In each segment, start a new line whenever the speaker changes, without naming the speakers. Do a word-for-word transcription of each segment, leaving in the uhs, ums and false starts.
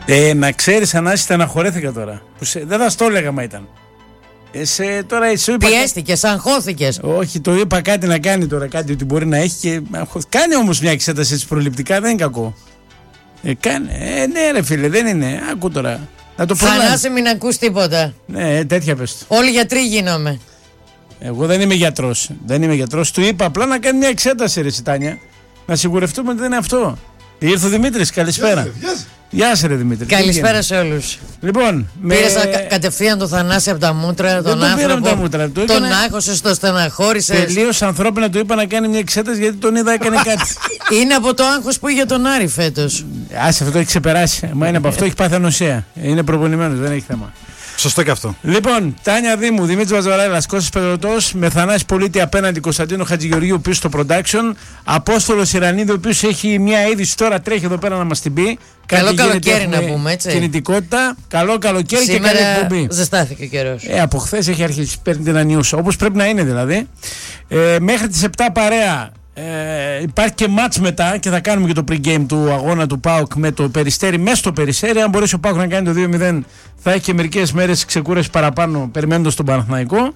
Ε, να ξέρεις, Ανάση, στεναχωρέθηκα τώρα. Που σε, δεν θα στο έλεγα μα ήταν. Ε, σε, τώρα, είπα,
πιέστηκες, αγχώθηκες.
Όχι, το είπα κάτι να κάνει τώρα, κάτι ότι μπορεί να έχει και. Κάνει όμως μια εξέταση της προληπτικά, δεν είναι κακό. Ε, κάνε. Ε, ναι, ρε φίλε, δεν είναι. Άκου τώρα. Να το
Θανάση, μην ακούς τίποτα.
Ναι, τέτοια πες.
Όλοι γιατροί γίνομαι.
Εγώ δεν είμαι γιατρός. Δεν είμαι γιατρός. Του είπα απλά να κάνει μια εξέταση, ρε Τάνια. Να σιγουρευτούμε ότι δεν είναι αυτό. Ήρθε ο Δημήτρης, καλησπέρα. Γεια σας, ρε Δημήτρη.
Καλησπέρα σε όλους.
Λοιπόν,
πήρες
με...
κα, κατευθείαν το Θανάση από τα μούτρα, τον
το
άνθρωπο.
Τα μούτρα. Το
τον άγχωσες, τον στεναχώρησες.
Τελείως ανθρώπινα του είπα να κάνει μια εξέταση γιατί τον είδα έκανε κάτι.
Είναι από το άγχος που είχε τον Άρη φέτος.
Άσε, αυτό έχει ξεπεράσει. Μα είναι από αυτό, έχει πάθει ανοσία. Είναι προπονημένος, δεν έχει θέμα.
Σωστό και αυτό.
Λοιπόν, Τάνια Δήμου, Δημήτρης Βαζαρέλας, Κώστας Πεδροτός, με Θανάση Πολίτη απέναντι Κωνσταντίνο Χατζηγεωργίου πίσω στο production. Απόστολος Ιρανίδη, ο οποίος έχει μια είδηση τώρα, τρέχει εδώ πέρα να μας την πει.
Καλό καλοκαίρι να πούμε, έτσι.
Κινητικότητα, καλό καλοκαίρι.
Σήμερα
και καλή εκπομπή.
Ζεστάθηκε ο καιρός.
Ε, από χθες έχει αρχίσει, παίρνει την ανιούσα, όπως πρέπει να είναι δηλαδή. Ε, μέχρι τις επτά παρέα. Ε, υπάρχει και μάτς μετά και θα κάνουμε και το pre-game του αγώνα του ΠΑΟΚ με το Περιστέρι, μέσα στο Περιστέρι. Αν μπορέσει ο ΠΑΟΚ να κάνει το δύο μηδέν, θα έχει και μερικές μέρες ξεκούραση παραπάνω περιμένοντας τον Παναθηναϊκό.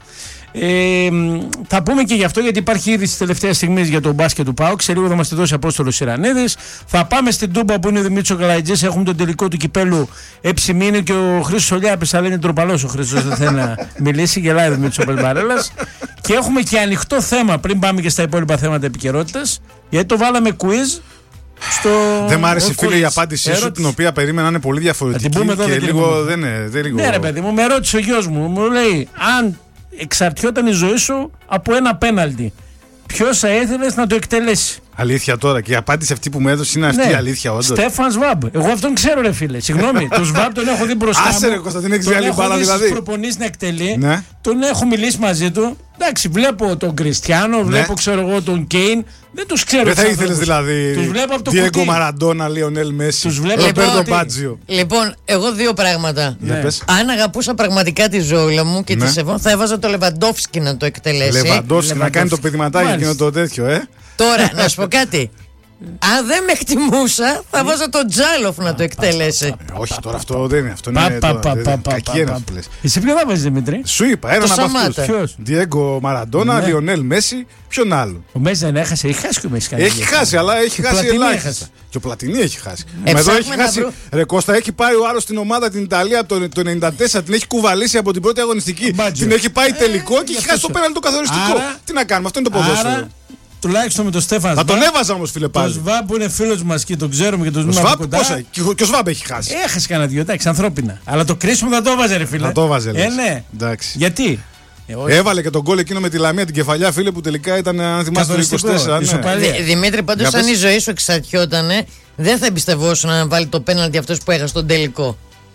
Ε, θα πούμε και γι' αυτό, γιατί υπάρχει ήδη στις τελευταίες στιγμές για το μπάσκετ του ΠΑΟΚ. Σε λίγο θα μας τη δώσει Απόστολος Ιρανίδης. Θα πάμε στην Τούμπα που είναι ο Δημήτρης Καλαϊτζής. Έχουμε τον τελικό του κυπέλου Εψημίνη και ο Χρήστος Ολιάπης. Αλλά είναι τροπαλός ο Χρήστος, δεν θέλει να μιλήσει. Γελάει ο Δημήτρης Βαζαρέλας. Και έχουμε και ανοιχτό θέμα πριν πάμε και στα υπόλοιπα θέματα επικαιρότητας. Γιατί το βάλαμε quiz. Στο...
Δεν μ' άρεσε, φίλε, η απάντησή σου, την οποία περίμενα να είναι πολύ διαφορετική.
Εδώ,
και λίγο δεν είναι. Δεν λίγο...
Ναι, ρε παιδί μου, με ρώτησε ο γιος μου, μου λέει, αν εξαρτιόταν η ζωή σου από ένα πέναλτι, ποιος θα ήθελες να το εκτελέσει?
Αλήθεια τώρα, και η απάντηση αυτή που μου έδωσε είναι αυτή, ναι. Η αλήθεια, όντως.
Στέφαν Σβάμπ. Εγώ αυτόν ξέρω, ρε φίλε. Συγγνώμη, τον Σβάμπ τον έχω δει μπροστά.
Άσε, ρε Κωνσταντίνε, έχεις δει άλλη μπάλα δηλαδή.
Τον προπονείς να εκτελεί.
Ναι.
Τον έχω μιλήσει μαζί του. Εντάξει, βλέπω τον Κριστιάνο, ναι. Βλέπω ξέρω εγώ τον Κέιν. Δεν τους ξέρω.
Δεν θα ήθελες δηλαδή.
Τους βλέπω από το
Διέγκο Μαραντόνα, Λιονέλ Μέση.
Τους βλέπω
Ρομπέρτο Μπάτζιο.
Λοιπόν, εγώ δύο πράγματα.
Ναι.
Αν αγαπούσα πραγματικά τη ζωή μου και ναι. τη σεβόμουν, θα έβαζα το Λεβαντόφσκι να το εκτελέσει.
Λεβαντόφσκι να κάνει το παιδηματάκι εκείνο το τέτοιο, ε.
Τώρα, να σου πω κάτι. Αν δεν με εκτιμούσα, θα βάζα τον Τζάλοφ να το εκτελέσει.
Όχι, τώρα αυτό δεν είναι. Αυτό είναι κακή έναση που λες.
Εσύ ποιο θα βάζεις, Δημήτρη?
Σου είπα, έναν από αυτούς. Ποιος? Διέγκο Μαραντόνα, Λιονέλ Μέση, ποιον άλλο?
Ο Μέση δεν έχασε, έχει χάσει και ο Μέση.
Έχει χάσει, αλλά έχει χάσει ελάχιστα. Και ο Πλατινί έχει χάσει. Εδώ έχει χάσει. Ρε Κώστα, έχει πάει ο άλλος στην ομάδα την Ιταλία το ενενήντα τέσσερα, την έχει κουβαλήσει από την πρώτη αγωνιστική. Την έχει πάει τελικό και έχει χάσει το πέναλτι το καθοριστικό. Τι να κάνουμε, αυτό είναι το ποδόσφαιρο.
Τουλάχιστον με τον Στέφαν.
Θα τον έβαζα όμως, φίλε, πάλι.
Ο Σβάμπ που είναι φίλος μας και τον ξέρουμε και τον ζούμε από κοντά.
Πόσα, και ο Σβάμπ έχει χάσει.
Έχασε κανένα δυο, εντάξει, ανθρώπινα. Αλλά το κρίσιμο θα το έβαζε, ρε φίλε.
Θα το έβαζε,
ε, ναι.
Εντάξει.
Γιατί?
Ε, Έβαλε και τον γκολ εκείνο με τη Λαμία την κεφαλιά, φίλε, που τελικά ήταν, αν θυμάστε, το είκοσι τέσσερα. Ναι.
Δη, Δημήτρη, πάντως, αν η ζωή σου εξαρτιότανε, δεν θα εμπιστευόσουν να βάλει το πέναλτι αυτός που έχασε τον τελικό.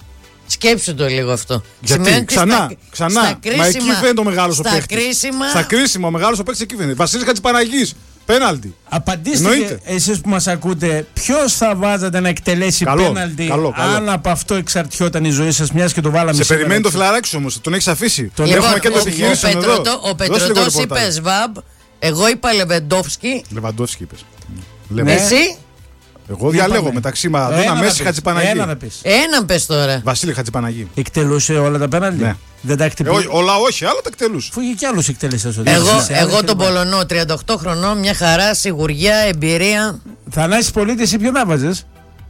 Σκέψου το λίγο αυτό.
Γιατί, ξανά, στα, ξανά. Στα κρίσιμα, μα εκεί φαίνεται ο μεγάλος ο παίκτης.
Κρίσιμα...
Στα κρίσιμα, ο μεγάλος ο παίκτης εκεί φαίνεται. Βασίλης Χατζηπαναγής. Πέναλτι.
Απαντήστε εσείς που μας ακούτε, ποιος θα βάζατε να εκτελέσει καλό, πέναλτι καλό, καλό. αν από αυτό εξαρτιόταν η ζωή σας, μιας και το βάλαμε.
Σε περιμένει το φιλαράκι σου όμως, τον έχεις αφήσει. Τον
λοιπόν,
έχουμε και το
επιχειρήσεων εδώ. Ο Πετρωτός είπε Σβάμπ, εγώ είπα Λεβαντόφσκι.
Λεβαντόφσκι είπες.
Ναι. Εσύ.
Εγώ διαλέγω μεταξύ Μαραντόνα, Μέση, Χατζηπαναγή.
Έναν πες.
Έναν πες τώρα.
Βασίλη Χατζηπαναγή.
Εκτελούσε όλα τα πέναλτι.
Ναι.
Δεν τα εκτελούσε.
Ε, όλα όχι, άλλα τα εκτελούσε.
Φύγει κι άλλος εκτελέστας.
Εγώ, εγώ τον Πολωνό, τριάντα οκτώ χρονών, μια χαρά, σιγουριά, εμπειρία.
Θανάση Πολίτη, εσύ ποιο θα βάζες?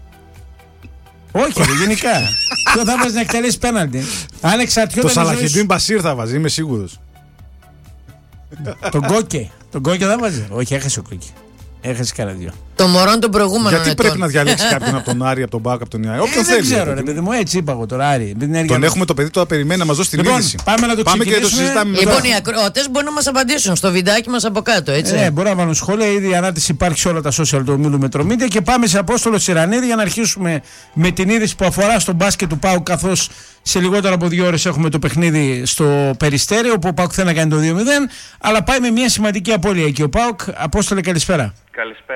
Όχι, ρε, γενικά. Ποιο θα βάζεις να εκτελέσει πέναλτι? Αν εξαρτιόταν.
Το Σαλαχεντίν Μπασίρ θα βάζει, είμαι σίγουρος.
Τον Κόκε. Τον Κόκε θα βάζει. Όχι, έχασε ο Κόκε. Έχασε κανένα δυο.
Το μωρόν των προηγούμενων
Γιατί
ετών.
πρέπει να διαλέξει κάποιον από τον Άρη, από τον Μπάκ, από τον Ιάη? Όποιον
ε,
θέλει.
Δεν ξέρω, ρε παιδί μου, έτσι είπα εγώ τώρα. Άρη.
Τον έχουμε το παιδί, τώρα περιμένει να μας δώσει την
λοιπόν,
είδηση.
Πάμε να το
πάμε
ξεκινήσουμε.
Και το συζητάμε
λοιπόν,
μετά.
οι ακροατές μπορούν να μας απαντήσουν στο βιντεάκι μας από κάτω, έτσι.
Ναι, ε, μπορεί να βάλουν σχόλια. Ήδη η ανάρτηση υπάρχει σε όλα τα social του ομίλου Μετρομίδια. Και πάμε σε Απόστολο Ιρανίδη για να αρχίσουμε με την είδηση που αφορά στον μπάσκετ του ΠΑΟΚ. Καθώς σε λιγότερο από δύο ώρες έχουμε το παιχνίδι στο Περιστέρι, όπου ο ΠΑΟΚ θέλει να κάνει το δύο μηδέν. Αλλά πάει με μια σημαντική απώλεια εκεί ο ΠΑΟΚ. Απόστολε, καλησπέρα.
Καλησπέρα.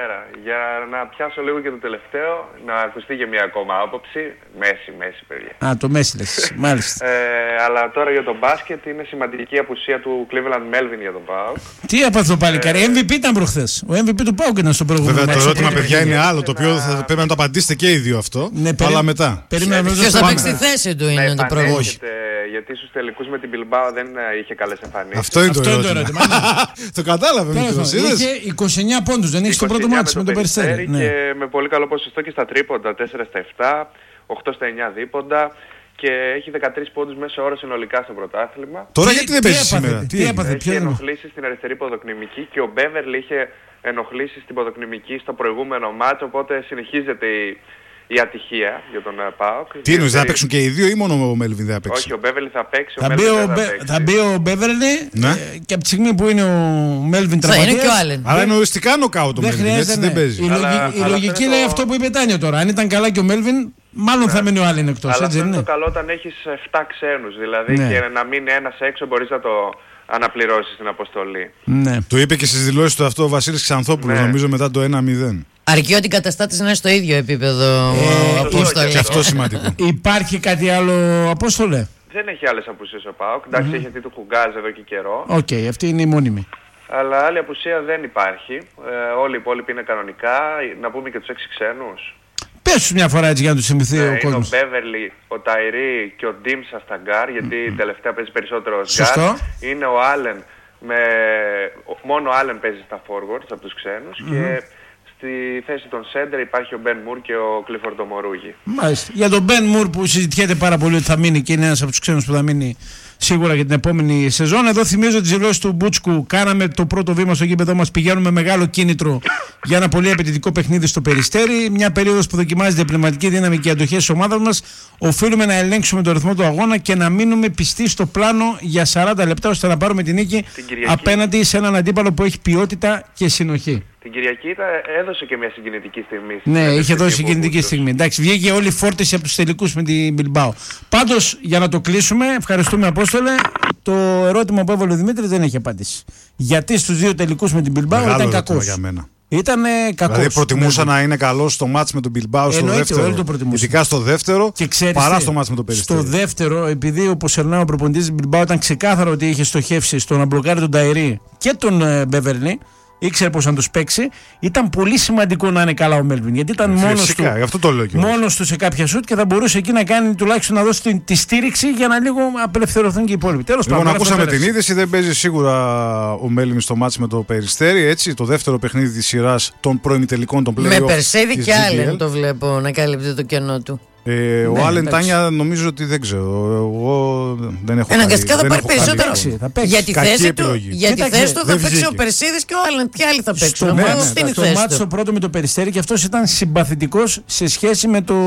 Για να πιάσω λίγο και το τελευταίο, να ακουστεί και μια ακόμα άποψη. Μέση, Μέση, παιδιά.
Α, το Μέση λες, μάλιστα.
Ε, αλλά τώρα για τον μπάσκετ είναι σημαντική απουσία του Cleveland Melvin για τον ΠΑΟΚ.
Τι έπαθε το παλικάρι, ε... εμ βι πι ήταν προχθές. Ο εμ βι πι του ΠΑΟΚ ήταν στο προηγούμενο.
Βέβαια το ερώτημα, παιδιά, είναι άλλο, το οποίο θα πρέπει να το απαντήσετε και οι δύο αυτό. Ναι, περί... Αλλά μετά.
Ποιος θα παίξει τη θέση του είναι το πρόβλημα.
Γιατί στους τελικούς με την Bilbao δεν είχε καλές εμφανίσεις.
Αυτό είναι το ερώτημα. Το κατάλαβε μικρός, είδες.
Είχε είκοσι εννέα πόντους, δεν είχε στο πρώτο μάτι με τον Περιστέρι.
Και με πολύ καλό ποσοστό και στα τρίποντα, τέσσερα στα επτά, οκτώ στα εννέα δίποντα. Και έχει δεκατρείς πόντους μέσω όρο συνολικά στο πρωτάθλημα.
Τώρα γιατί δεν παίζει σήμερα.
Τι έπαθε,
Έχει ενοχλήσεις στην αριστερή ποδοκνημική και ο Μπέβερλι είχε ενοχλήσεις στην ποδοκνημική στο προηγούμενο μάτσο, οπότε συνεχίζεται η... η ατυχία για τον ΠΑΟΚ.
Τι εννοείς, θα παίξουν και οι δύο ή μόνο ο Μέλβιν θα παίξει?
Όχι, ο Μπέβερλι θα παίξει.
Θα, ο μπει, ο θα, θα μπει ο Μπέβερλι ναι. ε, και από τη στιγμή που είναι ο Μέλβιν τραυματίας.
Είναι και ο Άλεν.
Άρα είναι οριστικά νοκάουτ ο Μέλβιν, έτσι ναι. δεν παίζει.
Η, αλλά, λογική, αλλά η λογική είναι το... αυτό που είπε Τάνιο τώρα. Αν ήταν καλά και ο Μέλβιν, μάλλον ναι. θα μείνει ο Άλεν εκτός.
Αλλά
έτσι,
αυτό είναι
ναι.
το καλό όταν έχεις επτά ξένους. Δηλαδή ναι. και να μείνει ένας έξω μπορείς να το αναπληρώσεις την αποστολή.
Ναι.
Το είπε και στις δηλώσεις του αυτό ο Βασίλης Ξανθόπουλος, ναι. νομίζω μετά το ένα μηδέν.
Αρκεί ότι οι καταστάτες είναι στο ίδιο επίπεδο,
ε,
Απόστολε.
Και αυτό σημαντικό.
Υπάρχει κάτι άλλο, Απόστολε?
Δεν έχει άλλες απουσίες ο ΠΑΟΚ. Εντάξει, mm-hmm. έχει αυτή του Χουγκάζ εδώ και καιρό.
Οκ, okay, αυτή είναι η μόνιμη.
Αλλά άλλη απουσία δεν υπάρχει. Ε, όλοι οι υπόλοιποι είναι κανονικά. Να πούμε και τους έξι ξένους.
Πες τους μια φορά έτσι για να τους θυμηθεί
ναι,
ο κόσμος.
Είναι ο Μπέβερλι, ο Ταϊρή και ο Ντίμσα στα γκάρ, γιατί mm-hmm. τελευταία παίζει περισσότερο γκάρ. Είναι ο Άλεν, με... μόνο ο Άλεν παίζει στα forwards από τους ξένους mm-hmm. και στη θέση των σέντερ υπάρχει ο Μπεν Μουρ και ο Κλίφορντ Μορούγι.
Μάλιστα. Για τον Μπεν Μουρ που συζητιέται πάρα πολύ ότι θα μείνει και είναι ένας από τους ξένους που θα μείνει σίγουρα για την επόμενη σεζόν. Εδώ θυμίζω τις δηλώσεις του Μπούτσκου. Κάναμε το πρώτο βήμα στο γήπεδο μας. Πηγαίνουμε μεγάλο κίνητρο για ένα πολύ απαιτητικό παιχνίδι στο Περιστέρι. Μια περίοδος που δοκιμάζεται η πνευματική δύναμη και οι αντοχές της ομάδας μας. Οφείλουμε να ελέγξουμε το ρυθμό του αγώνα και να μείνουμε πιστοί στο πλάνο για σαράντα λεπτά ώστε να πάρουμε την νίκη απέναντι σε έναν αντίπαλο που έχει ποιότητα και συνοχή.
Την Κυριακή ήταν, έδωσε και μια συγκινητική στιγμή.
Ναι, είχε δώσει συγκινητική στιγμή. Εντάξει, βγήκε όλη η φόρτιση από τους τελικούς με την Bilbao. Πάντως, για να το κλείσουμε, ευχαριστούμε Απόστολε. Το ερώτημα που έβαλε ο Δημήτρης δεν έχει απάντηση. Γιατί στους δύο τελικούς με την Bilbao μεγάλο ήταν κακός. Για μένα. Ήταν κακός.
Δηλαδή προτιμούσα ναι. να είναι καλός στο μάτς με τον Bilbao στο δεύτερο. Ειδικά στο δεύτερο, παρά στο μάτς με τον Περιστέρι.
Στο δεύτερο, επειδή όπως ερνάει ο προπονητής της Bilbao ήταν ξεκάθαρο ότι είχε στοχεύσει στο να μπλοκάρει τον Ταϊρή και τον Μπέβερλι. Ήξερε πως να τους παίξει. Ήταν πολύ σημαντικό να είναι καλά ο Μέλβιν. Γιατί ήταν μόνος
φυσικά,
του,
αυτό το λέω
μόνος του σε κάποια σουτ και θα μπορούσε εκεί να κάνει τουλάχιστον να δώσει τη, τη στήριξη για να λίγο απελευθερωθούν και οι υπόλοιποι. Τέλος
λοιπόν,
πάντων.
Ακούσαμε την είδηση. Δεν παίζει σίγουρα ο Μέλβιν στο μάτς με το Περιστέρι. Έτσι, το δεύτερο παιχνίδι της σειράς των προημιτελικών των πλέον.
Με Περσέδη και Άλεν το βλέπω να καλύπτει το κενό του.
Ε, ναι, ο Άλεν Τάνια νομίζω ότι δεν ξέρω. Εγώ δεν έχω
Αναγκαστικά
θα
πάρει περισσότερο. Για τη θέση του, για τη θέση του θα παίξει ο Περσίδης και ο Άλεν. Ποιοι άλλοι θα παίξουν.
Στο, ναι, ναι, το μάτι το πρώτο με το Περιστέρι και αυτός ήταν συμπαθητικός σε σχέση με το.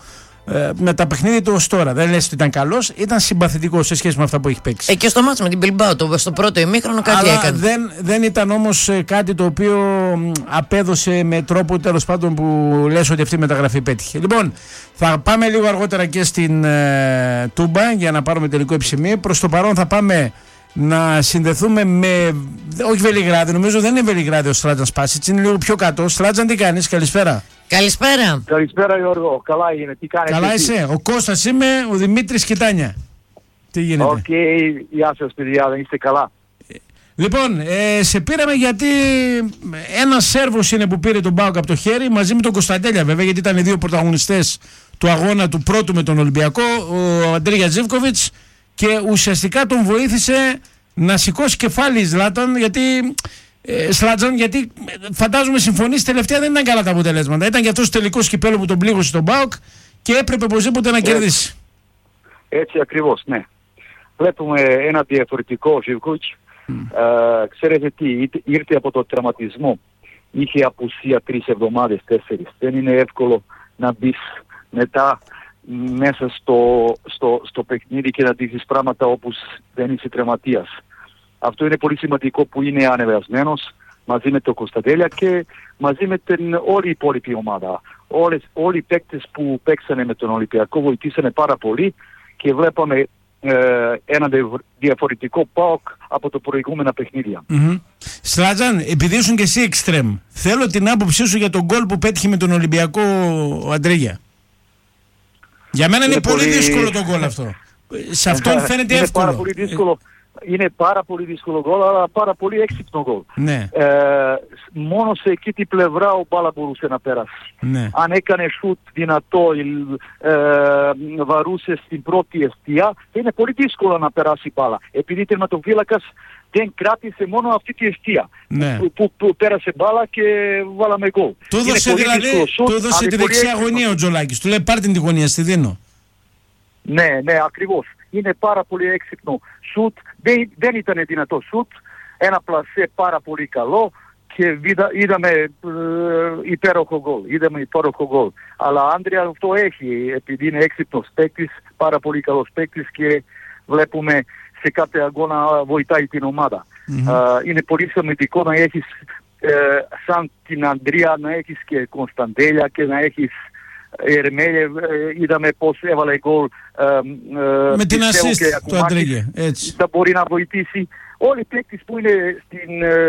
Ε, με τα παιχνίδια του ως τώρα. Δεν λες ότι ήταν καλός, ήταν συμπαθητικός σε σχέση με αυτά που έχει παίξει.
Ε, και στο μάτσο με την Bilbao, το, στο πρώτο ημίχρονο κάτι
αλλά
έκανε.
Δεν, δεν ήταν όμως κάτι το οποίο απέδωσε με τρόπο τέλος πάντων που λες ότι αυτή η μεταγραφή πέτυχε. Λοιπόν, θα πάμε λίγο αργότερα και στην ε, Τούμπα για να πάρουμε τελικό επισημείο. Προς το παρόν θα πάμε να συνδεθούμε με. Όχι Βελιγράδι, νομίζω δεν είναι Βελιγράδι ο Στράτζαν Σπάσιτς, είναι λίγο πιο κάτω. Στράτζαν, τι κάνεις, καλησπέρα.
Καλησπέρα.
Καλησπέρα Γιώργο, καλά είναι, τι κάνεις?
Καλά εσύ? Είσαι, ο Κώστας είμαι, ο Δημήτρης Κιτάνια. Τι γίνεται?
Οκ, okay, γεια σας παιδιά, δεν είστε καλά?
Λοιπόν, ε, σε πήραμε γιατί ένας Σέρβος είναι που πήρε τον ΠΑΟΚ από το χέρι μαζί με τον Κωνσταντέλια βέβαια, γιατί ήταν οι δύο πρωταγωνιστές του αγώνα του πρώτου με τον Ολυμπιακό, ο Αντρίγια Ζίβκοβιτς, και ουσιαστικά τον βοήθησε να σηκώσει κεφάλι η Ζλάταν, γιατί ε, Σλάτζαν, γιατί φαντάζομαι συμφωνείς, τελευταία δεν ήταν καλά τα αποτελέσματα. Ήταν και αυτός ο τελικός κυπέλλου που τον πλήγωσε τον ΠΑΟΚ και έπρεπε οπωσδήποτε να κερδίσει.
Έτσι ακριβώς, ναι. Βλέπουμε ένα διαφορετικό Ζιβκοβιτς. Mm. Ε, ξέρετε τι, ήρθε από το τραυματισμό. Είχε απουσία τρεις εβδομάδες, τέσσερις. Δεν είναι εύκολο να μπεις μετά μέσα στο, στο, στο παιχνίδι και να δείξεις πράγματα όπως δεν είσαι τραυματίας. Αυτό είναι πολύ σημαντικό που είναι ανεβασμένος μαζί με τον Κωνσταντέλια και μαζί με την όλη η υπόλοιπη ομάδα. Όλες, όλοι οι παίκτες που παίξανε με τον Ολυμπιακό βοηθήσανε πάρα πολύ και βλέπαμε ε, ένα διαφορετικό ΠΑΟΚ από τα προηγούμενα παιχνίδια.
Mm-hmm. Σλάτζαν, επειδή ήσουν και εσύ εξτρέμ, θέλω την άποψή σου για τον γκολ που πέτυχε με τον Ολυμπιακό ο Αντρίγια. Για μένα είναι, είναι πολύ, πολύ δύσκολο το γκολ αυτό. Σε αυτόν φαίνεται
είναι
εύκολο.
Πάρα πολύ δύσκολο. Είναι πάρα πολύ δύσκολο γκολ, αλλά πάρα πολύ έξυπνο γκολ.
Ναι.
Ε, μόνο σε εκεί την πλευρά ο μπάλα μπορούσε να περάσει.
Ναι.
Αν έκανε σουτ δυνατό, ε, βαρούσε στην πρώτη εστία, είναι πολύ δύσκολο να περάσει μπάλα. Επειδή η τερματοφύλακας δεν κράτησε μόνο αυτή τη εστία.
Ναι.
Που, που, που πέρασε μπάλα και βάλαμε γκολ.
Του έδωσε δηλαδή, σουτ, του έδωσε τη δεξιά γωνία ο Τζολάκης. Του λέει πάρ' την τη γωνία, στη δίνω.
Ναι, ναι, ακριβώς. Είναι πάρα πολύ έξυπνο σουτ. Δεν, δεν ήταν δυνατό σουτ. Ένα πλασέ πάρα πολύ καλό και είδα, είδαμε ε, υπέροχο γκολ. Είδαμε υπέροχο γκολ. Αλλά Άντρια αυτό έχει, επειδή είναι έξυπνος παίκτης, πάρα πολύ καλός παίκτης και βλέπουμε σε κάθε αγώνα βοηθάει την ομάδα. Mm-hmm. Uh, είναι πολύ σημαντικό να έχεις ε, σαν την Ανδρία να έχεις και Κωνσταντέλια και να έχεις Ερμέλια. Είδαμε πως έβαλε γκολ
με την assist του Αντρίγια.
Θα μπορεί να βοηθήσει. Όλοι οι παίκτες που είναι στην, ε,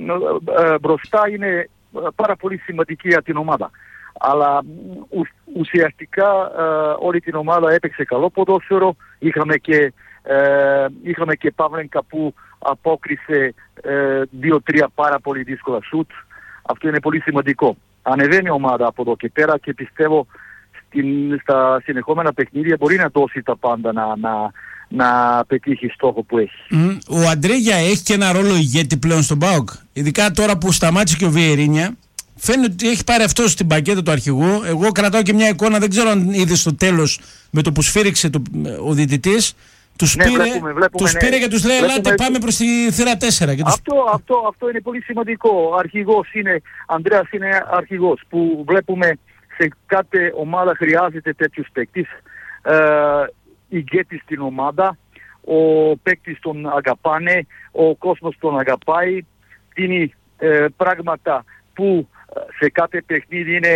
ε, μπροστά είναι πάρα πολύ σημαντικοί για την ομάδα. Αλλά ου, ουσιαστικά ε, όλη την ομάδα έπαιξε καλό ποδόσφαιρο. Είχαμε και, ε, είχαμε και Παύλενκα που απόκρισε ε, δύο-τρία πάρα πολύ δύσκολα σουτ. Αυτό είναι πολύ σημαντικό. Ανεβαίνει η ομάδα από εδώ και πέρα και πιστεύω στην, στα συνεχόμενα παιχνίδια μπορεί να δώσει τα πάντα να, να, να πετύχει στόχο που έχει.
Mm, ο Αντρίγια έχει και ένα ρόλο ηγέτη πλέον στον ΠΑΟΚ. Ειδικά τώρα που σταμάτησε και ο Βιερίνια. Φαίνεται ότι έχει πάρει αυτό στην πακέτα του αρχηγού. Εγώ κρατάω και μια εικόνα, δεν ξέρω αν είδε στο τέλος με το που σφύριξε το, ο διαιτητής. Τους
ναι,
πήρε,
βλέπουμε, βλέπουμε,
τους πήρε
ναι.
και τους λέει
βλέπουμε,
ελάτε πάμε προς τη θύρα τέσσερα. Και τους...
αυτό, αυτό, αυτό είναι πολύ σημαντικό. Ο αρχηγός είναι, Ανδρέας είναι αρχηγός που βλέπουμε σε κάθε ομάδα χρειάζεται τέτοιους παίκτες. Ε, ηγέτης στην ομάδα, ο παίκτης τον αγαπάνε, ο κόσμος τον αγαπάει, δίνει ε, πράγματα που σε κάθε παιχνίδι είναι,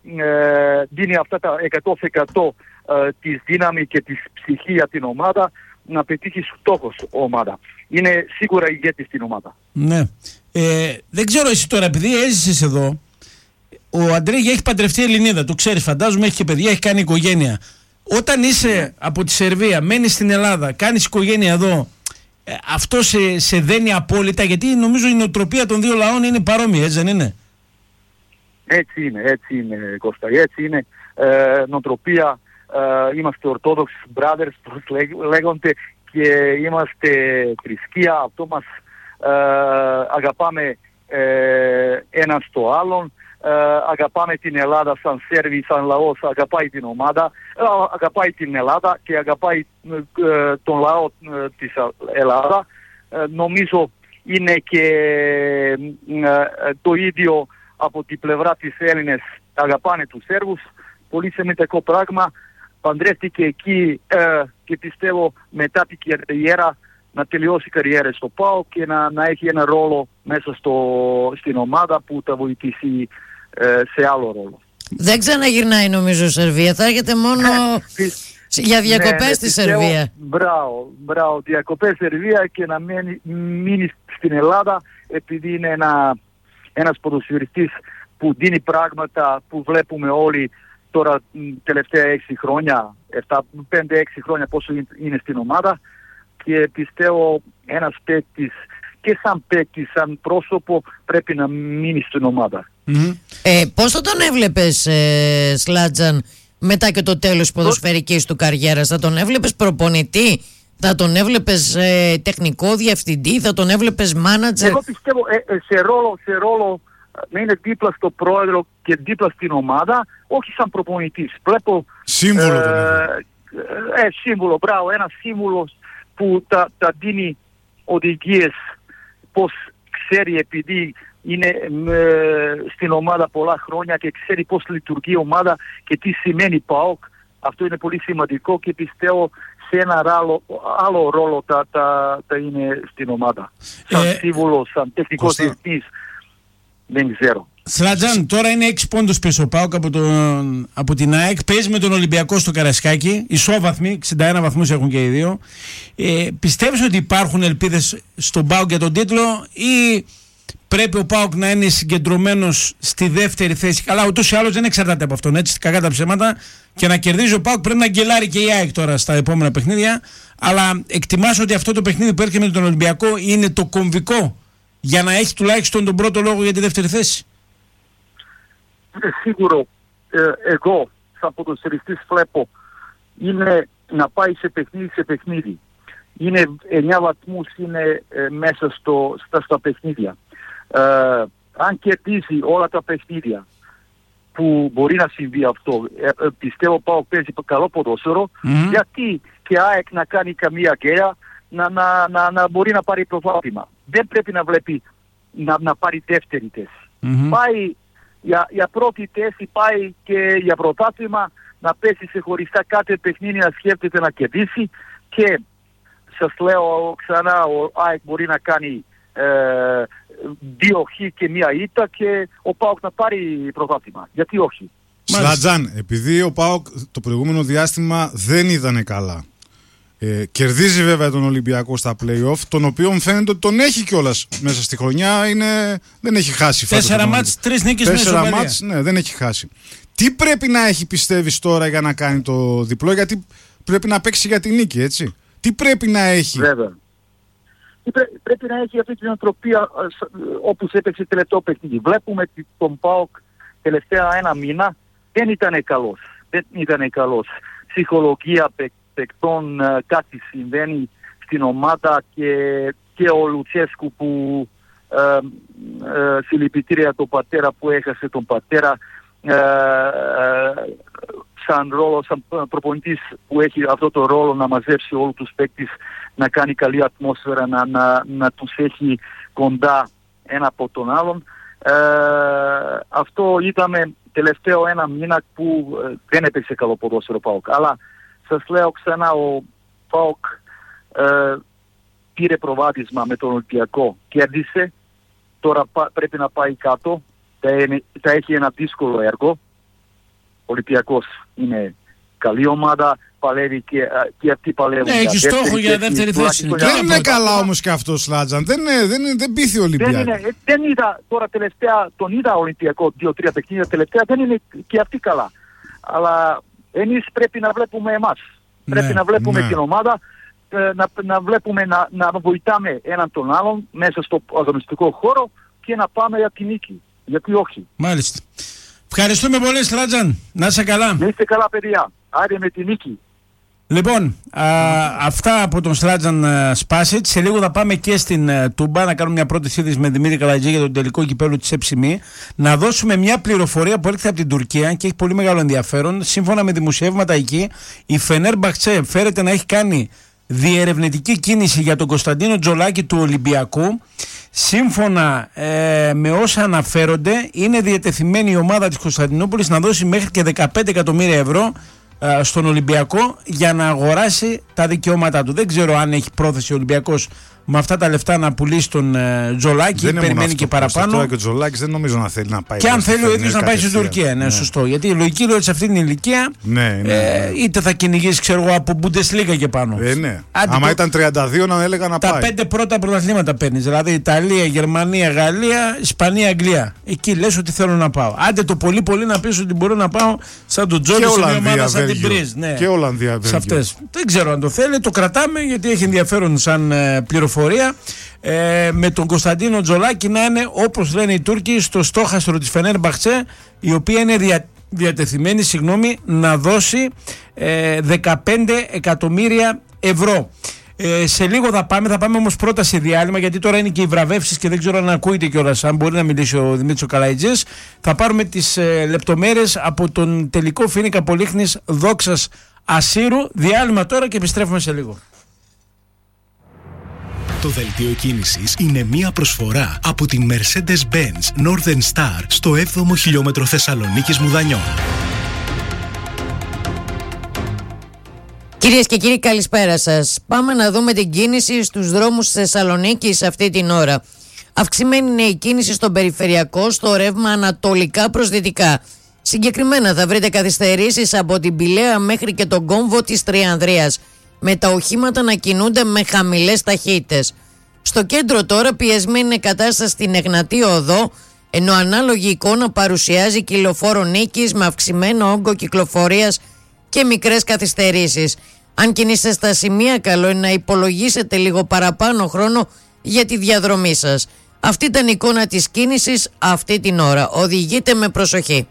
ε, δίνει αυτά τα εκατό τοις εκατό ε, της δύναμη και της ψυχή για την ομάδα να πετύχει στόχος ομάδα. Είναι σίγουρα ηγέτης στην ομάδα.
Ναι. Ε, δεν ξέρω εσύ τώρα, επειδή έζησες εδώ, ο Αντρίγια έχει παντρευτεί Ελληνίδα, το ξέρεις φαντάζομαι, έχει και παιδιά, έχει κάνει οικογένεια. Όταν είσαι από τη Σερβία, μένεις στην Ελλάδα, κάνεις οικογένεια εδώ, ε, αυτό σε, σε δένει απόλυτα, γιατί νομίζω η νοοτροπία των δύο λαών είναι παρόμοια, έτσι δεν είναι?
Έτσι είναι, έτσι είναι Κώστα, έτσι είναι ε, νοοτροπία, ε, είμαστε Orthodox Brothers, πώς λέγονται, και είμαστε θρησκεία, αυτό μας ε, αγαπάμε ε, ένας το άλλον, ε, αγαπάμε την Ελλάδα σαν Σέρβοι, σαν λαός, αγαπάει την ομάδα, ε, αγαπάει την Ελλάδα και αγαπάει ε, τον λαό ε, της Ελλάδα. Ε, νομίζω είναι και ε, το ίδιο από την πλευρά της Έλληνες, αγαπάνε τους Σέρβους, πολύ σημαντικό πράγμα. Παντρεύτηκε εκεί ε, και πιστεύω μετά την καριέρα να τελειώσει η καριέρα στο ΠΑΟΚ και να, να έχει ένα ρόλο μέσα στο, στην ομάδα που θα βοηθήσει ε, σε άλλο ρόλο.
Δεν ξαναγυρνάει νομίζω η Σερβία, θα έρχεται μόνο για διακοπές ναι, στη πιστεύω, Σερβία.
Μπράβο, μπράβο, διακοπές στη Σερβία και να μείνει, μείνει στην Ελλάδα επειδή είναι ένα, ένας ποδοσφαιριστής που δίνει πράγματα που βλέπουμε όλοι τώρα τελευταία έξι χρόνια, πέντε έξι χρόνια πόσο είναι στην ομάδα και πιστεύω ένας παίκτης και σαν παίκτης, σαν πρόσωπο πρέπει να μείνει στην ομάδα.
Mm-hmm. Ε, πώς θα τον έβλεπες ε, Σλάτζαν μετά και το τέλος ποδοσφαιρικής του καριέρας? Θα τον έβλεπες προπονητή, θα τον έβλεπες ε, τεχνικό διευθυντή, θα τον έβλεπες μάνατζερ?
Εγώ πιστεύω ε, ε, σε ρόλο, σε ρόλο να είναι δίπλα στο πρόεδρο και δίπλα στην ομάδα, όχι σαν προπονητής. Βλέπω
σύμβουλο
ε, ε, ε, σύμβουλο, μπράβο, ένα σύμβουλο που τα, τα δίνει οδηγίες, πως ξέρει επειδή είναι ε, στην ομάδα πολλά χρόνια και ξέρει πως λειτουργεί η ομάδα και τι σημαίνει ΠΑΟΚ. Αυτό είναι πολύ σημαντικό και πιστεύω σε ένα άλλο, άλλο ρόλο τα, τα, τα είναι στην ομάδα. Σαν ε, σύμβουλο, σαν τεχνικός διευθυντής. Δεν ξέρω.
Σλάτζαν, τώρα είναι έξι πόντους πίσω ο ΠΑΟΚ από, τον, από την ΑΕΚ. Παίζει με τον Ολυμπιακό στο Καρασκάκι. Ισόβαθμοι, εξήντα ένα βαθμούς έχουν και οι δύο. Ε, πιστεύεις ότι υπάρχουν ελπίδες στον ΠΑΟΚ για τον τίτλο ή πρέπει ο ΠΑΟΚ να είναι συγκεντρωμένος στη δεύτερη θέση? Καλά, ούτως ή άλλως δεν εξαρτάται από αυτόν, έτσι, κακά τα ψέματα. Και να κερδίζει ο ΠΑΟΚ πρέπει να γκελάρει και η ΑΕΚ τώρα στα επόμενα παιχνίδια. Αλλά εκτιμάς ότι αυτό το παιχνίδι που έρχεται με τον Ολυμπιακό είναι το κομβικό για να έχει τουλάχιστον τον πρώτο λόγο για τη δεύτερη θέση?
Είναι σίγουρο, ε, εγώ σαν ποδοσφαιριστής βλέπω, είναι να πάει σε παιχνίδι σε παιχνίδι. Είναι εννιά βαθμούς είναι ε, μέσα στο, στα, στα παιχνίδια. Ε, αν κερδίζει όλα τα παιχνίδια που μπορεί να συμβεί αυτό, ε, ε, πιστεύω πάω παίζει καλό ποδόσφαιρο, mm-hmm. γιατί και ΑΕΚ να κάνει καμία γκέα να, να, να, να μπορεί να πάρει πρωτάθλημα. Δεν πρέπει να βλέπει να, να πάρει δεύτερη θέση. Mm-hmm. Πάει για, για πρώτη θέση, πάει και για πρωτάθλημα, να πέσει σε χωριστά κάθε παιχνίδι, να σκέφτεται να κερδίσει. Και σας λέω ξανά, ο ΑΕΚ μπορεί να κάνει ε, δύο χ και μία ήττα και ο ΠΑΟΚ να πάρει πρωτάθλημα. Γιατί όχι?
Σλάτζαν, επειδή ο ΠΑΟΚ το προηγούμενο διάστημα δεν ήταν καλά. Ε, κερδίζει βέβαια τον Ολυμπιακό στα play-off, τον οποίο φαίνεται ότι τον έχει κιόλας μέσα στη χρονιά. Είναι, δεν έχει χάσει.
Τέσσερα μάτς, τρεις νίκες μέσα.
Τέσσερα μάτς, ναι, δεν έχει χάσει. Τι πρέπει να έχει, πιστεύεις, τώρα για να κάνει το διπλό? Γιατί πρέπει να παίξει για τη νίκη, έτσι. Τι πρέπει να έχει?
Βέβαια. Πρέ, πρέπει να έχει αυτή την οτροπία όπως έπαιξε τελευταίο παιχνίδι. Βλέπουμε τον ΠΑΟΚ τελευταία ένα μήνα δεν ήταν καλός. Δεν ήταν καλός. Ψυχολογία παικτών, κάτι συμβαίνει στην ομάδα και, και ο Λουτσέσκου που ε, ε, συλληπιτήρια τον πατέρα που έχασε τον πατέρα, ε, ε, σαν ρόλο, σαν προπονητής που έχει αυτό το ρόλο να μαζέψει όλους τους παίκτες, να κάνει καλή ατμόσφαιρα, να, να, να τους έχει κοντά ένα από τον άλλον. Ε, αυτό είδαμε τελευταίο ένα μήνα που ε, δεν έπαιξε καλό ποδόσφαιρο ΠΑΟΚ. Αλλά σας λέω ξανά, ο ΠΑΟΚ ε, πήρε προβάδισμα με τον Ολυμπιακό, κέρδισε, τώρα πα, πρέπει να πάει κάτω, θα, είναι, θα έχει ένα δύσκολο έργο. Ο Ολυμπιακός είναι καλή ομάδα, παλεύει και, και αυτοί παλεύουν.
Ναι, έχει στόχο για δεύτερη θέση.
Δεν είναι καλά όμως και αυτό, Σλάτζαν. Δεν, δεν, δεν πείθει ο Ολυμπιακός.
Δεν, είναι, δεν είδα τώρα τελευταία, τον είδα Ολυμπιακό δύο-τρία παιχνίδια τελευταία, δεν είναι και αυτοί καλά. Αλλά εμείς πρέπει να βλέπουμε εμάς. Ναι, πρέπει να βλέπουμε ναι. την ομάδα, να, να βλέπουμε να, να βοηθάμε έναν τον άλλον μέσα στο αγωνιστικό χώρο και να πάμε για τη νίκη. Γιατί όχι?
Μάλιστα. Ευχαριστούμε πολύ, Σλάτζαν. Να είσαι καλά.
Να είστε καλά, παιδιά. Άρε με τη νίκη.
Λοιπόν, α, αυτά από τον Σλάτζαν Σπάσιτ. Σε λίγο θα πάμε και στην α, Τούμπα να κάνουμε μια πρώτη σύνδεση με Δημήτρη Καλατζή για τον τελικό κυπέλλου της Εψιμή. Να δώσουμε μια πληροφορία που έρχεται από την Τουρκία και έχει πολύ μεγάλο ενδιαφέρον. Σύμφωνα με δημοσιεύματα εκεί, η Φενέρμπαχτσε φέρεται να έχει κάνει διερευνητική κίνηση για τον Κωνσταντίνο Τζολάκη του Ολυμπιακού. Σύμφωνα ε, με όσα αναφέρονται, είναι διατεθειμένη η ομάδα της Κωνσταντινούπολης να δώσει μέχρι και δεκαπέντε εκατομμύρια ευρώ ε, στον Ολυμπιακό για να αγοράσει τα δικαιώματά του. Δεν ξέρω αν έχει πρόθεση ο Ολυμπιακός με αυτά τα λεφτά να πουλήσει τον ε, Τζολάκη, δεν περιμένει αυτό, και παραπάνω.
Τώρα και ο Τζολάκης δεν νομίζω να θέλει να πάει.
Και αν θέλει ο ίδιος να πάει στην Τουρκία, ναι, ναι, σωστό. Γιατί η λογική λέει ότι σε αυτή την ηλικία
ναι, ναι,
ε, ναι. είτε θα κυνηγήσει, ξέρω εγώ, από Bundesliga και πάνω.
Ε, ναι. Άμα το, ήταν τριάντα δύο να έλεγα να
τα
πάει.
Τα πέντε πρώτα πρωταθλήματα παίρνει. Δηλαδή Ιταλία, Γερμανία, Γαλλία, Ισπανία, Αγγλία. Εκεί λες ότι θέλω να πάω. Άντε το πολύ πολύ να πεις ότι μπορώ να πάω σαν τον Τζόλι σε μια ομάδα σαν την Μπριζ. Ναι.
Και Ολλανδία,
σε αυτές. Δεν ξέρω αν το θέλει, το κρατάμε γιατί έχει ενδιαφέρον σαν ε, πληροφορία. Ε, με τον Κωνσταντίνο Τζολάκη να είναι, όπως λένε οι Τούρκοι, στο στόχαστρο της Φενέρμπαχτσε, η οποία είναι δια, διατεθειμένη συγγνώμη, να δώσει ε, δεκαπέντε εκατομμύρια ευρώ. Ε, σε λίγο θα πάμε, θα πάμε όμως πρώτα σε διάλειμμα, γιατί τώρα είναι και οι βραβεύσεις και δεν ξέρω αν ακούγεται κιόλας, αν μπορεί να μιλήσει ο Δημήτρης ο Καλαϊτζής. Θα πάρουμε τις ε, λεπτομέρειες από τον τελικό Φοίνικα Πολύχνης Δόξας Ασσύρου. Διάλειμμα τώρα και επιστρέφουμε σε λίγο.
Το δελτίο κίνησης είναι μία προσφορά από την Mercedes-Benz Northern Star στο έβδομο χιλιόμετρο Θεσσαλονίκης Μουδανιών.
Κυρίες και κύριοι, καλησπέρα σας. Πάμε να δούμε την κίνηση στους δρόμους της Θεσσαλονίκης αυτή την ώρα. Αυξημένη είναι η κίνηση στον περιφερειακό, στο ρεύμα ανατολικά προς δυτικά. Συγκεκριμένα θα βρείτε καθυστερήσεις από την Πηλαία μέχρι και τον κόμβο της Τριανδρίας, με τα οχήματα να κινούνται με χαμηλές ταχύτητες. Στο κέντρο τώρα πιεσμένη είναι κατάσταση στην Εγνατή Οδό, ενώ ανάλογη εικόνα παρουσιάζει Κυλοφόρο Νίκης με αυξημένο όγκο κυκλοφορίας και μικρές καθυστερήσεις. Αν κινείστε στα σημεία, καλό είναι να υπολογίσετε λίγο παραπάνω χρόνο για τη διαδρομή σας. Αυτή ήταν η εικόνα της κίνησης αυτή την ώρα. Οδηγείτε με προσοχή.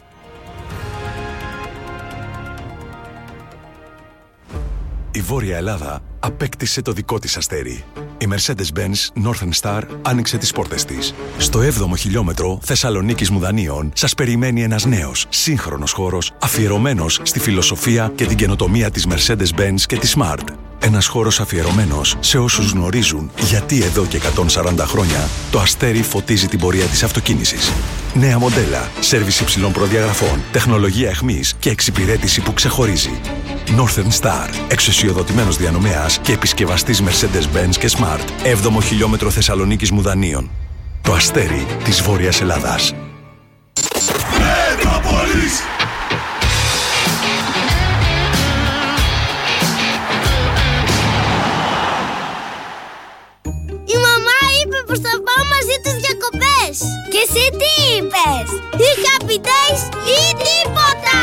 Η Βόρεια Ελλάδα απέκτησε το δικό της αστέρι. Η Mercedes-Benz Northern Star άνοιξε τις πόρτες της. Στο έβδομο χιλιόμετρο Θεσσαλονίκης Μουδανίων σας περιμένει ένας νέος, σύγχρονος χώρος αφιερωμένος στη φιλοσοφία και την καινοτομία της Mercedes-Benz και της Smart. Ένας χώρος αφιερωμένος σε όσους γνωρίζουν γιατί εδώ και εκατόν σαράντα χρόνια το αστέρι φωτίζει την πορεία της αυτοκίνησης. Νέα μοντέλα, σέρβις υψηλών προδιαγραφών, τεχνολογία αιχμής και εξυπηρέτηση που ξεχωρίζει. Northern Star, εξουσιοδοτημένος διανομέας και επισκευαστής Mercedes-Benz και Smart. έβδομο χιλιόμετρο Θεσσαλονίκης Μουδανίων. Το αστέρι της Βόρειας Ελλάδας. Μετρόπολης!
Η μαμά είπε πως θα πάω μαζί τους διακοπές. Και εσύ τι είπες? Ή Happy Days ή τίποτα!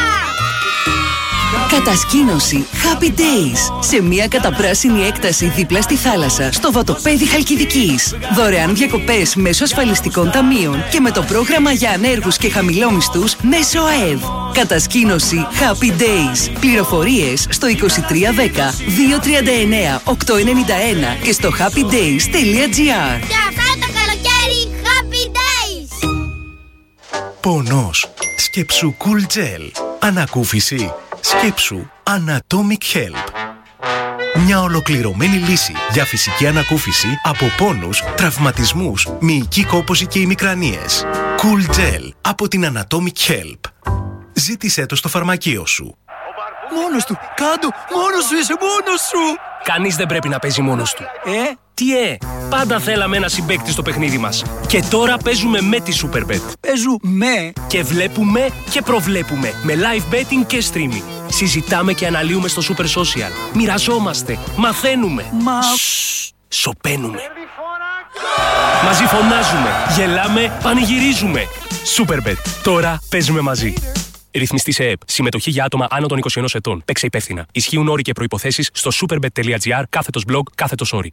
Κατασκήνωση Happy Days σε μια καταπράσινη έκταση δίπλα στη θάλασσα στο βατοπέδι Χαλκιδικής. Δωρεάν διακοπές μέσω ασφαλιστικών ταμείων και με το πρόγραμμα για ανέργους και χαμηλόμισθους μέσω ΑΕΔ. Κατασκήνωση Happy Days. Πληροφορίες στο είκοσι τρία δέκα δύο τριάντα εννέα οκτακόσια ενενήντα ένα και στο happy days τελεία gr.
Και αυτά το καλοκαίρι Happy Days!
Πονός. Σκέψου Cool Gel. Ανακούφιση. Σκέψου Anatomic Help. Μια ολοκληρωμένη λύση για φυσική ανακούφιση από πόνους, τραυματισμούς, μυϊκή κόπωση και ημικρανίες. Cool Gel από την Anatomic Help. Ζήτησέ το στο φαρμακείο σου.
Μόνος του! Κάντο! Μόνος σου! Είσαι μόνος σου!
Κανείς δεν πρέπει να παίζει μόνος του. Ε? Τι ε? Πάντα θέλαμε ένα συμπαίκτη στο παιχνίδι μας. Και τώρα παίζουμε με τη Superbet.
Παίζουμε!
Και βλέπουμε και προβλέπουμε. Με live betting και streaming. Συζητάμε και αναλύουμε στο Super Social. Μοιραζόμαστε. Μαθαίνουμε.
Μα...
Σωπαίνουμε. Μαζί φωνάζουμε. Γελάμε. Πανηγυρίζουμε. Superbet. Τώρα παίζουμε μαζί. Ρυθμιστή σε ΕΕΠ. Συμμετοχή για άτομα άνω των είκοσι ενός ετών. Παίξε υπεύθυνα. Ισχύουν όροι και προϋποθέσεις στο superbet τελεία gr κάθετος blog κάθετος όροι.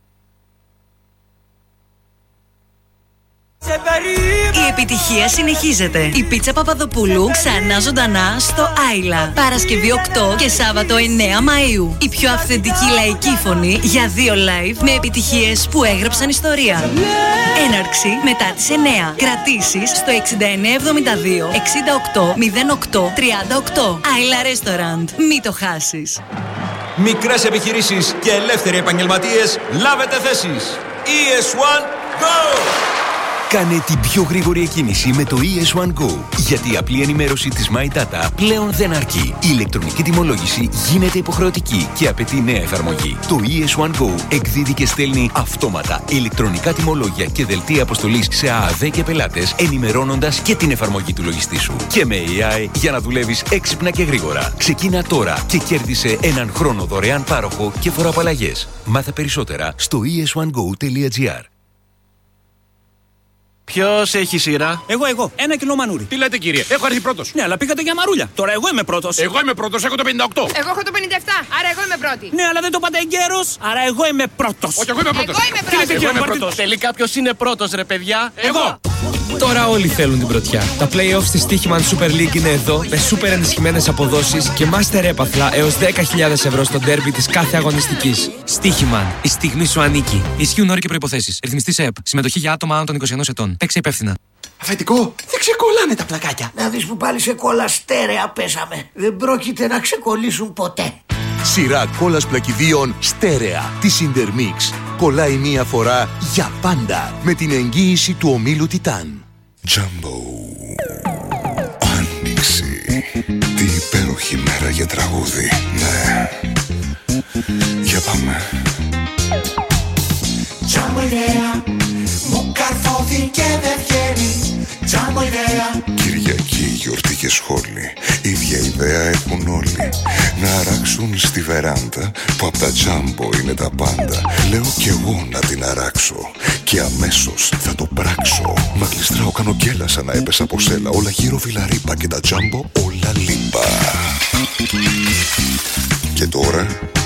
Η επιτυχία συνεχίζεται. Η πίτσα Παπαδοπούλου ξανά ζωντανά στο Άιλα. Παρασκευή οκτώ και Σάββατο εννέα Μαΐου. Η πιο αυθεντική λαϊκή φωνή για δύο live με επιτυχίες που έγραψαν ιστορία. Έναρξη μετά τις εννέα. Κρατήσεις στο εξήντα εννέα εβδομήντα δύο εξήντα οκτώ μηδέν οκτώ τριάντα οκτώ. Άιλα Restaurant. Μη το χάσεις.
Μικρές επιχειρήσεις και ελεύθεροι επαγγελματίες, λάβετε θέσεις. ι ες one Go!
Κάνε την πιο γρήγορη εκκίνηση με το ι ες one Go. Γιατί η απλή ενημέρωση της My Data πλέον δεν αρκεί. Η ηλεκτρονική τιμολόγηση γίνεται υποχρεωτική και απαιτεί νέα εφαρμογή. Το ι ες one Go εκδίδει και στέλνει αυτόματα ηλεκτρονικά τιμολόγια και δελτία αποστολής σε ΑΑΔ και πελάτες, ενημερώνοντας και την εφαρμογή του λογιστή σου. Και με έι άι για να δουλεύεις έξυπνα και γρήγορα. Ξεκίνα τώρα και κέρδισε έναν χρόνο δωρεάν πάροχο και φοροαπαλλαγές. Μάθε περισσότερα στο ι ες one go τελεία gr.
Ποιος έχει σειρά?
Εγώ, εγώ. Ένα κιλό μανούρι.
Τι λέτε, κύριε? Έχω έρθει πρώτος.
Ναι, αλλά πήγατε για μαρούλια. Τώρα εγώ είμαι πρώτος.
Εγώ είμαι πρώτος, έχω το πενήντα οκτώ.
Εγώ έχω το πενήντα επτά, άρα εγώ είμαι πρώτη.
Ναι, αλλά δεν το πάτε εγκαίρος, άρα εγώ είμαι πρώτος.
Όχι, εγώ είμαι πρώτος.
Εγώ είμαι πρώτος.
Τι λέτε,
Εγώ
κύριε
είμαι
Μαρτίνο?
πρώτος. Τελικά ποιος είναι πρώτος, ρε παιδιά?
Εγώ.
Τώρα όλοι θέλουν την πρωτιά. Τα play-offs της Στοίχημαν Super League είναι εδώ με super ενισχυμένες αποδόσεις και master έπαθλα έως δέκα χιλιάδες ευρώ στο ντέρμπι της κάθε αγωνιστικής. Στοίχημαν. Η στιγμή σου ανήκει. Ισχύουν όροι και προϋποθέσεις. Ρυθμιστής ΕΕΠ. Συμμετοχή για άτομα άνω των είκοσι ενός ετών. Παίξε υπεύθυνα.
Αφεντικό, δεν ξεκολλάνε τα πλακάκια. Να δεις που πάλι σε κόλλα στέρεα πέσαμε. Δεν πρόκειται να ξεκολλήσουν ποτέ.
Σειρά κόλλας πλακιδίων στέρεα της Intermix. Κολλάει μία φορά για πάντα με την εγγύηση του ομίλου Τιτάν.
Jumbo. Άνοιξη. Τι υπέροχη μέρα για τραγούδι. Ναι. Για πάμε.
Jumbo idea. Μου καρφώθηκε και δεν βγαίνει. Τζάμπο ιδέα.
Κυριακή, γιορτή και σχόλη. Ίδια ιδέα έχουν όλοι. Να αράξουν στη βεράντα που απ' τα τζάμπο είναι τα πάντα. Λέω κι εγώ να την αράξω και αμέσως θα το πράξω. Μα κλειστράω, κάνω γκέλα σαν να έπεσα από σέλα. Όλα γύρω βιλαρίπα και τα τζάμπο όλα λίπα. Και τώρα